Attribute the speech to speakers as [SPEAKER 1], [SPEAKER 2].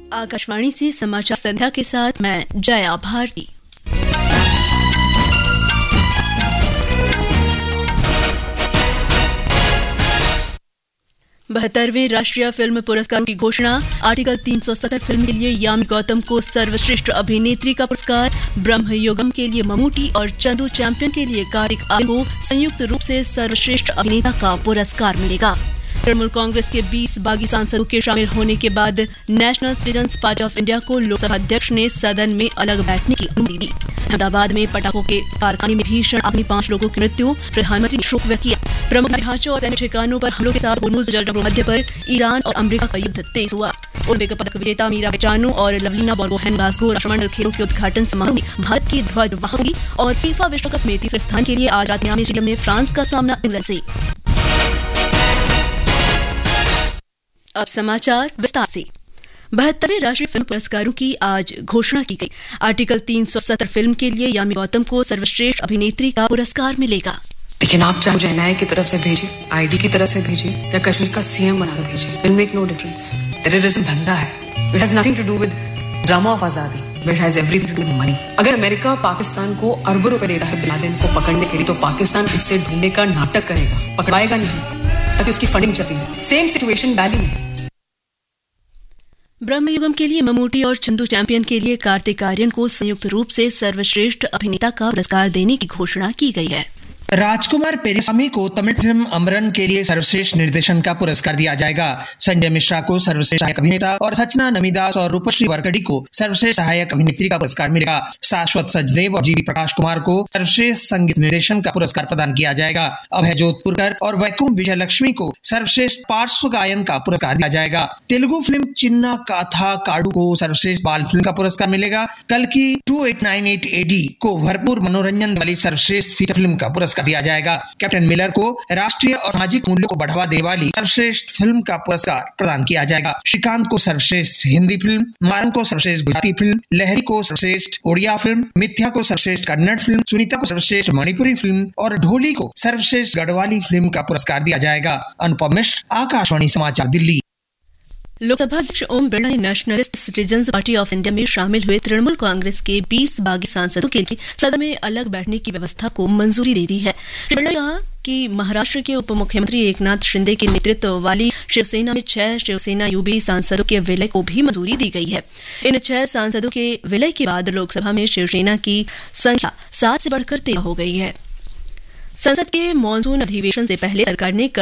[SPEAKER 1] आकाशवाणी से समाचार संध्या के साथ मैं जया भारती। बहत्तरवें राष्ट्रीय फिल्म पुरस्कारों की घोषणा। आर्टिकल 370 फिल्म के लिए यामी गौतम को सर्वश्रेष्ठ अभिनेत्री का पुरस्कार, ब्रह्मयुगम के लिए ममूटी और चंदू चैंपियन के लिए कार्तिक आर्यन को संयुक्त रूप से सर्वश्रेष्ठ अभिनेता का पुरस्कार मिलेगा। तृणमूल कांग्रेस के 20 बागी सांसदों के शामिल होने के बाद national citizens party of India को लोकसभा अध्यक्ष ने सदन में अलग बैठने की अनुमति दी। अहमदाबाद में पटाखों के कारखाने में भीषण आग में 5 लोगों की मृत्यु। प्रधानमंत्री ने शोक व्यक्त किया। प्रमुख ढांचों और सैन्य ठिकानों पर हमलों के साथ होर्मुज़ जलसंधि मध्य पर ईरान और अमेरिका का युद्ध तेज हुआ। ओलंपिक पदक विजेता मीरा बेचानो और लवलीना बोर्गोहेन ग्लासगो राष्ट्रमंडल खेलों के उद्घाटन समारोह में भारत की ध्वजवाहक होंगी। और फीफा विश्व कप में तीसरे स्थान के लिए आज रात मियामी स्टेडियम में फ्रांस का सामना इंग्लैंड से। अब समाचार विस्तार से। 72वें राष्ट्रीय फिल्म पुरस्कारों की आज घोषणा की गई। आर्टिकल 370 फिल्म के लिए यामी गौतम को सर्वश्रेष्ठ अभिनेत्री का पुरस्कार मिलेगा।
[SPEAKER 2] लेकिन आप चाहे जयनाय की तरफ से भेजिए, आईडी की तरफ से भेजिए या कश्मीर का सीएम बनाकर भेजिए, it make no difference. Terrorism धंधा है। It has nothing to do with drama of आजादी, but it has everything to do with money. अगर अमेरिका पाकिस्तान को अरबों रुपए देता है बिन लादेन को पकड़ने के लिए, तो पाकिस्तान उससे ढूंढने का नाटक करेगा, पकड़ाएगा नहीं, ताकि उसकी फंडिंग चली। सेम सिचुएशन बैली में।
[SPEAKER 1] ब्रह्मयुगम के लिए ममूटी और चंदू चैंपियन के लिए कार्तिक आर्यन को संयुक्त रूप से सर्वश्रेष्ठ अभिनेता का पुरस्कार देने की घोषणा की गई है।
[SPEAKER 3] राजकुमार पेरिसामी को तमिल फिल्म अमरन के लिए सर्वश्रेष्ठ निर्देशन का पुरस्कार दिया जाएगा। संजय मिश्रा को सर्वश्रेष्ठ सहायक अभिनेता और सचना नमिदास और रूपश्री वरकड़ी को सर्वश्रेष्ठ सहायक अभिनेत्री का पुरस्कार मिलेगा। शाश्वत सचदेव और जीवी प्रकाश कुमार को सर्वश्रेष्ठ संगीत निर्देशन का पुरस्कार प्रदान किया जाएगा। अभय जोधपुरकर और वैकुम विजयलक्ष्मी को सर्वश्रेष्ठ पार्श्व गायन का पुरस्कार दिया जाएगा। तेलुगु फिल्म चिन्ना काथा काडू को सर्वश्रेष्ठ बाल फिल्म का पुरस्कार मिलेगा। कल की 2898 AD को भरपूर मनोरंजन वाली सर्वश्रेष्ठ फीचर फिल्म का पुरस्कार दिया जाएगा। कैप्टन मिलर को राष्ट्रीय और सामाजिक मूल्यों को बढ़ावा देने वाली सर्वश्रेष्ठ फिल्म का पुरस्कार प्रदान किया जाएगा। श्रीकांत को सर्वश्रेष्ठ हिंदी फिल्म, मारन को सर्वश्रेष्ठ गुजराती फिल्म, लहरी को सर्वश्रेष्ठ ओडिया फिल्म, मिथ्या को सर्वश्रेष्ठ कन्नड़ फिल्म, सुनीता को सर्वश्रेष्ठ मणिपुरी फिल्म और ढोली को सर्वश्रेष्ठ गढ़वाली फिल्म का पुरस्कार दिया जाएगा। अनुपम मिश्र, आकाशवाणी समाचार, दिल्ली।
[SPEAKER 1] लोकसभा अध्यक्ष ओम बिरला ने nationalist citizens party of India में शामिल हुए तृणमूल कांग्रेस के 20 बागी सांसदों के लिए सदन में अलग बैठने की व्यवस्था को मंजूरी दे दी है। श्री बिरला ने कहा कि महाराष्ट्र के उप मुख्यमंत्री एकनाथ शिंदे के नेतृत्व वाली शिवसेना में 6 शिवसेना यूबी सांसदों के विलय को भी मंजूरी दी गई है। इन 6 सांसदों के विलय के बाद लोकसभा में शिवसेना की संख्या 7 से बढ़कर 13 हो गई है। संसद के मॉनसून अधिवेशन से पहले सरकार ने